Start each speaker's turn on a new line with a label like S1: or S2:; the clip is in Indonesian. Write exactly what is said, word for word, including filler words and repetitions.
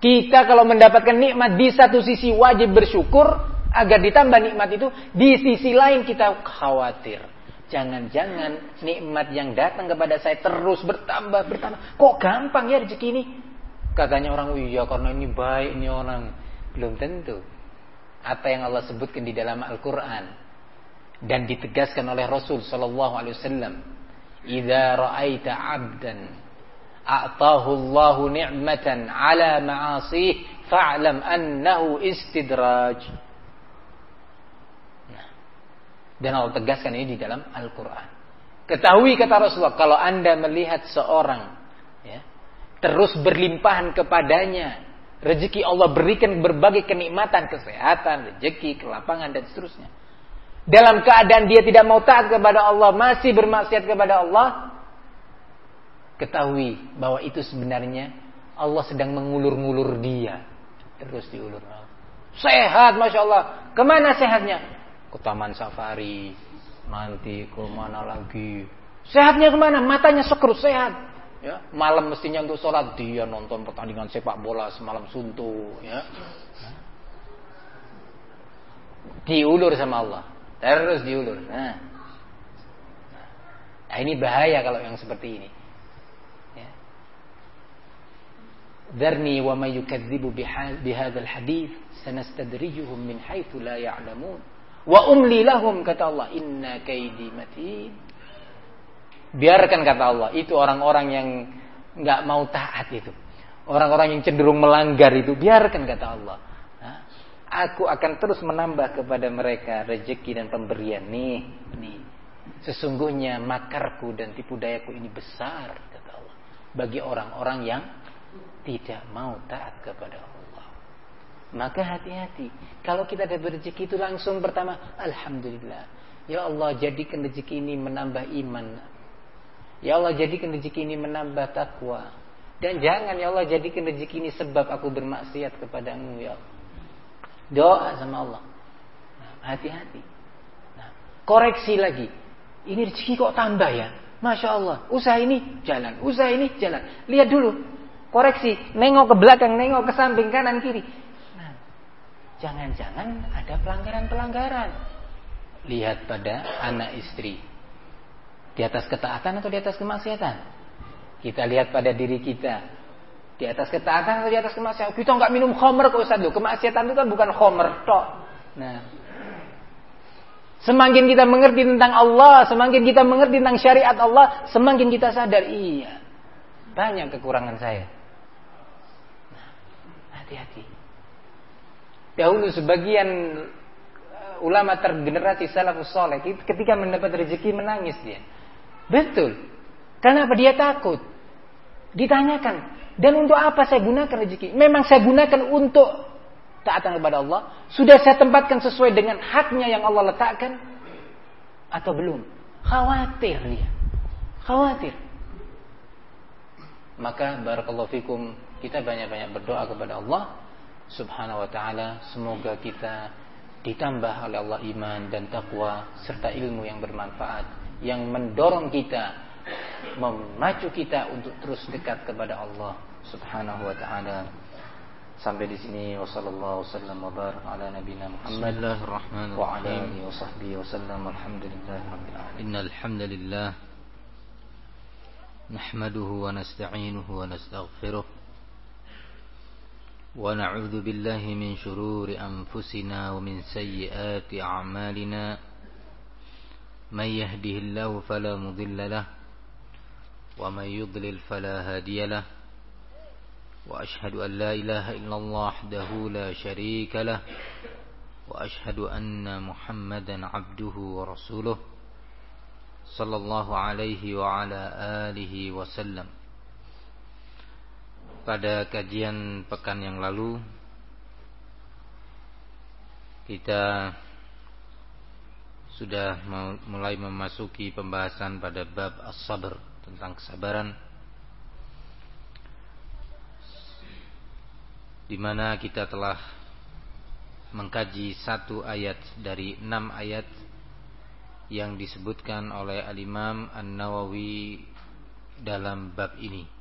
S1: Kita kalau mendapatkan nikmat di satu sisi wajib bersyukur agar ditambah nikmat itu, di sisi lain kita khawatir. Jangan-jangan nikmat yang datang kepada saya terus bertambah, bertambah. Kok gampang ya rezeki ini? Katanya orang, iya karena ini baik ini orang. Belum tentu. Apa yang Allah sebutkan di dalam Al-Quran dan ditegaskan oleh Rasul Sallallahu Alaihi Wasallam, "Idza ra'aita 'abdan a'tahu Allahu ni'matan 'ala ma'asih, fa'lam annahu istidraj." Nah, dan Allah tegaskan ini di dalam Al-Quran. Ketahui kata Rasulullah, kalau Anda melihat seorang ya, terus berlimpahan kepadanya rezeki, Allah berikan berbagai kenikmatan, kesehatan, rezeki, kelapangan dan seterusnya, dalam keadaan dia tidak mau taat kepada Allah, masih bermaksiat kepada Allah, ketahui bahwa itu sebenarnya Allah sedang mengulur-ngulur dia. Terus diulur. Sehat, Masya Allah. Kemana sehatnya? Ke taman safari. Nanti ke mana lagi? Sehatnya kemana? Matanya sekrut sehat. Ya, malam mestinya untuk sholat, dia nonton pertandingan sepak bola semalam suntuk. Ya. Diulur sama Allah. Terus diulur. Nah. Nah, ini bahaya kalau yang seperti ini. Dharni wa may yukadzibu bihadzal hadits sanastadrijuhum min haitsu la ya'lamun wa umli lahum, kata Allah, inna kaidi matin. Biarkan, kata Allah, itu orang-orang yang enggak mau taat itu, orang-orang yang cenderung melanggar itu, biarkan, kata Allah. Nah, aku akan terus menambah kepada mereka rezeki dan pemberian. Nih, nih. Sesungguhnya makarku dan tipu dayaku ini besar, kata Allah, bagi orang-orang yang tidak mau taat kepada Allah. Maka hati-hati. Kalau kita ada rezeki itu langsung pertama, alhamdulillah. Ya Allah, jadikan rezeki ini menambah iman. Ya Allah, jadikan rezeki ini menambah takwa. Dan jangan, ya Allah, jadikan rezeki ini sebab aku bermaksiat kepadamu, ya Allah. Doa sama Allah. Nah, hati-hati. Nah, koreksi lagi. Ini rezeki kok tambah ya? Masya Allah. Usaha ini jalan. Usaha ini jalan. Lihat dulu. Koreksi, nengok ke belakang, nengok ke samping, kanan, kiri. Nah, jangan-jangan ada pelanggaran-pelanggaran. Lihat pada anak istri. Di atas ketaatan atau di atas kemaksiatan? Kita lihat pada diri kita. Di atas ketaatan atau di atas kemaksiatan? Kita nggak minum khamr kok Ustaz. Kemaksiatan itu kan bukan khamr tok. Nah, semakin kita mengerti tentang Allah, semakin kita mengerti tentang syariat Allah, semakin kita sadar, iya, banyak kekurangan saya. Hati-hati. Dahulu sebagian ulama tergenerasi salafus saleh ketika mendapat rezeki menangis dia. Betul. Karena apa? Dia takut. Ditanyakan, dan untuk apa saya gunakan rezeki? Memang saya gunakan untuk taatan kepada Allah? Sudah saya tempatkan sesuai dengan haknya yang Allah letakkan? Atau belum? Khawatir dia. Khawatir. Maka barakallahu fikum, kita banyak-banyak berdoa kepada Allah Subhanahu wa ta'ala. Semoga kita ditambah oleh Allah iman dan taqwa serta ilmu yang bermanfaat, yang mendorong kita, memacu kita untuk terus dekat kepada Allah Subhanahu wa ta'ala. Sampai di sini, wassallallahu wasallam wa barak ala nabiyina Muhammad wa ala alihi wa sahbihi wasallam. Alhamdulillahirabbil alamin.
S2: Innal hamdalillah nahmaduhu wa nasta'inuhu wa nastaghfiruh wa na'udzu billahi min shururi anfusina wa min sayyiati a'malina. May yahdihillahu fala mudilla lahu wa may yudlil fala hadiya lahu. Wa ashhadu an la ilaha illallah wahdahu la syarika lahu wa ashhadu anna Muhammadan 'abduhu wa rasuluh sallallahu alaihi wa ala alihi wasallam. Pada kajian pekan yang lalu kita sudah mulai memasuki pembahasan pada bab as-sabr, tentang kesabaran, di mana kita telah mengkaji satu ayat dari enam ayat yang disebutkan oleh Al-Imam An-Nawawi dalam bab ini.